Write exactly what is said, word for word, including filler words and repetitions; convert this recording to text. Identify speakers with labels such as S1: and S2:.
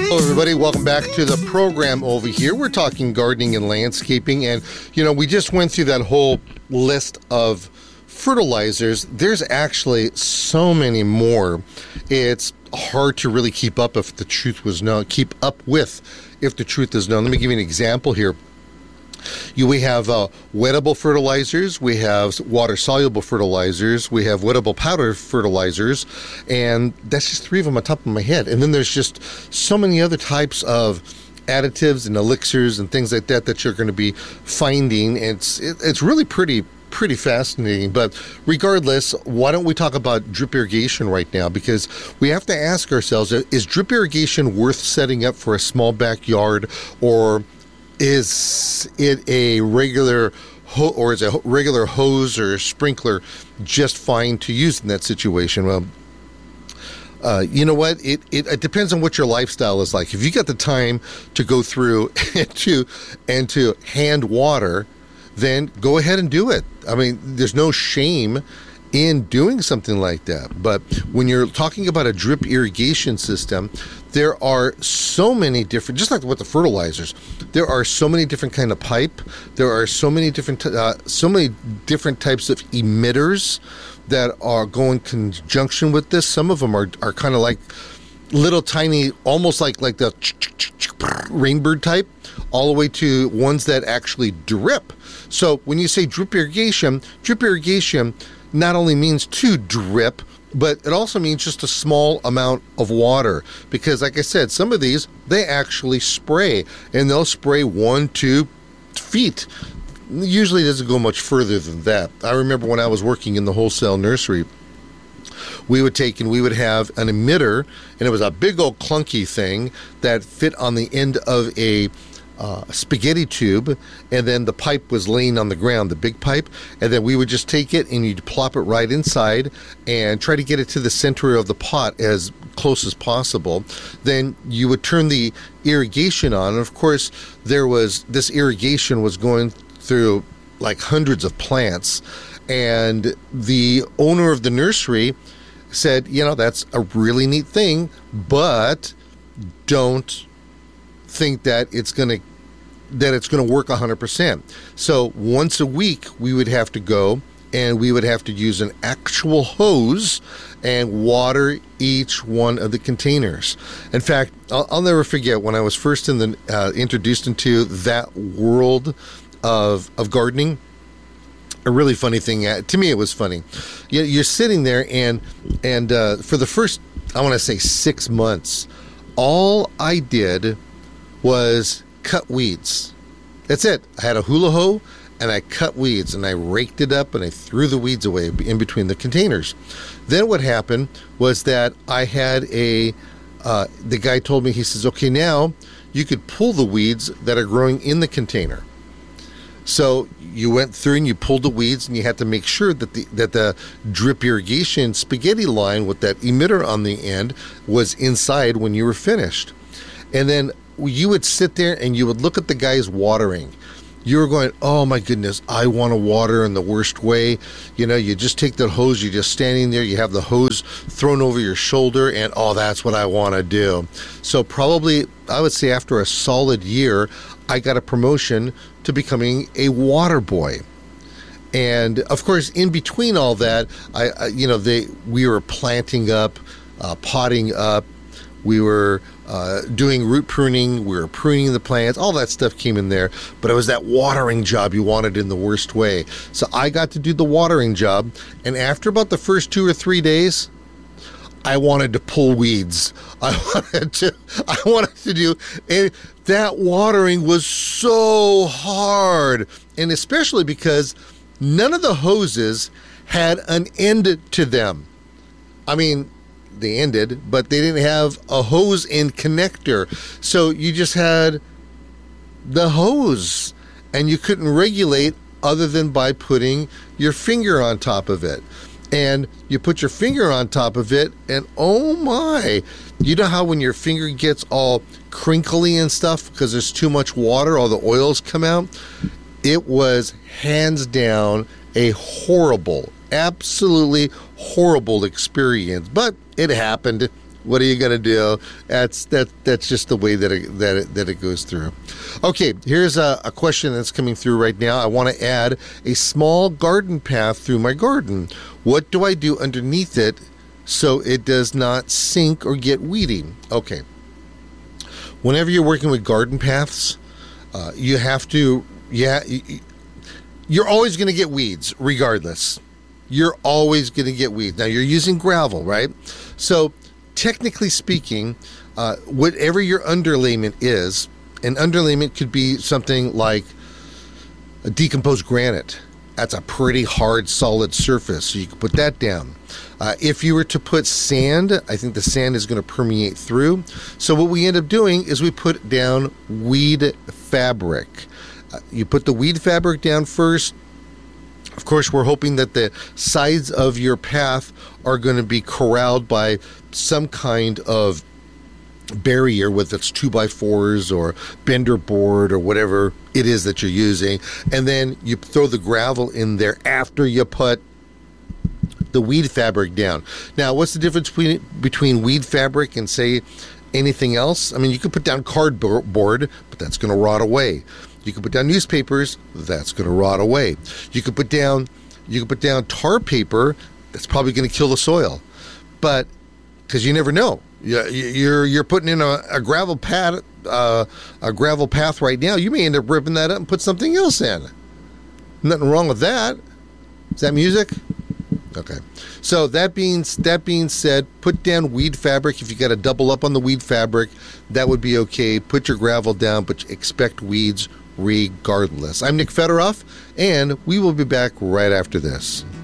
S1: Hello, everybody. Welcome back to the program over here. We're talking gardening and landscaping. And, you know, we just went through that whole list of fertilizers. There's actually so many more. It's hard to really keep up if the truth was known, keep up with if the truth is known. Let me give you an example here. You, we have uh, wettable fertilizers, we have water-soluble fertilizers, we have wettable powder fertilizers, and that's just three of them on top of my head. And then there's just so many other types of additives and elixirs and things like that that you're going to be finding. It's it, it's really pretty pretty fascinating. But regardless, why don't we talk about drip irrigation right now? Because we have to ask ourselves, is drip irrigation worth setting up for a small backyard, or is it a regular ho- or is a regular hose or sprinkler just fine to use in that situation? Well, uh, you know what? It, it it depends on what your lifestyle is like. If you got the time to go through and to and to hand water, then go ahead and do it. I mean, there's no shame in doing something like that. But when you're talking about a drip irrigation system, there are so many different, just like with the fertilizers, there are so many different kind of pipe. There are so many different, uh, so many different types of emitters that are go in conjunction with this. Some of them are, are kind of like little tiny, almost like, like the rainbird type, all the way to ones that actually drip. So when you say drip irrigation, drip irrigation not only means to drip, but it also means just a small amount of water. Because like I said, some of these, they actually spray, and they'll spray one, two feet. Usually it doesn't go much further than that. I remember when I was working in the wholesale nursery, we would take and we would have an emitter, and it was a big old clunky thing that fit on the end of a Uh, spaghetti tube, and then the pipe was laying on the ground, the big pipe, and then we would just take it and you'd plop it right inside and try to get it to the center of the pot as close as possible. Then you would turn the irrigation on, and of course there was this irrigation was going through like hundreds of plants, and the owner of the nursery said, you know, that's a really neat thing, but don't think that it's going to that it's going to work one hundred percent. So once a week we would have to go and we would have to use an actual hose and water each one of the containers. In fact, I'll, I'll never forget when I was first in the uh, introduced into that world of of gardening. A really funny thing, uh, to me it was funny. You, you're sitting there and and uh, for the first, I want to say six months, all I did was cut weeds. That's it. I had a hula hoe and I cut weeds and I raked it up and I threw the weeds away in between the containers. Then what happened was that I had a, uh, the guy told me, he says, okay, now you could pull the weeds that are growing in the container. So you went through and you pulled the weeds, and you had to make sure that the that the drip irrigation spaghetti line with that emitter on the end was inside when you were finished. And then you would sit there and you would look at the guys watering. You were going, oh my goodness, I want to water in the worst way. You know, you just take the hose, you're just standing there, you have the hose thrown over your shoulder, and oh, that's what I want to do. So probably, I would say after a solid year, I got a promotion to becoming a water boy. And of course, in between all that, I, I you know, they we were planting up, uh, potting up, we were uh, doing root pruning, we were pruning the plants, all that stuff came in there, but it was that watering job you wanted in the worst way. So I got to do the watering job, and after about the first two or three days, I wanted to pull weeds. I wanted to, I wanted to do, and that watering was so hard, and especially because none of the hoses had an end to them. I mean, they ended, but they didn't have a hose end connector. So you just had the hose, and you couldn't regulate other than by putting your finger on top of it. And you put your finger on top of it, and oh my, you know how when your finger gets all crinkly and stuff because there's too much water, all the oils come out? It was hands down a horrible, absolutely horrible experience, but it happened What are you gonna do? That's that. That's just the way that it, that it, that it goes through. Okay, here's a, a question that's coming through right now. I want to add a small garden path through my garden. What do I do underneath it so it does not sink or get weedy? Okay. Whenever you're working with garden paths, uh, you have to. Yeah, you're always going to get weeds, regardless. You're always going to get weeds. Now you're using gravel, right? So. Technically speaking, uh, whatever your underlayment is, an underlayment could be something like a decomposed granite. That's a pretty hard, solid surface, so you can put that down. Uh, if you were to put sand, I think the sand is going to permeate through. So what we end up doing is we put down weed fabric. Uh, you put the weed fabric down first. Of course, we're hoping that the sides of your path are going to be corralled by some kind of barrier, whether it's two by fours or bender board or whatever it is that you're using. And then you throw the gravel in there after you put the weed fabric down. Now, what's the difference between, between weed fabric and, say, anything else? I mean, you could put down cardboard, but that's going to rot away. You can put down newspapers, that's going to rot away. You could put down, you could put down tar paper, that's probably going to kill the soil. But because you never know, you're you're putting in a, a gravel path, uh, a gravel path right now. You may end up ripping that up and put something else in. Nothing wrong with that. Is that music? Okay. So that being that being said, put down weed fabric. If you got to double up on the weed fabric, that would be okay. Put your gravel down, but expect weeds regardless. I'm Nick Federoff, and we will be back right after this.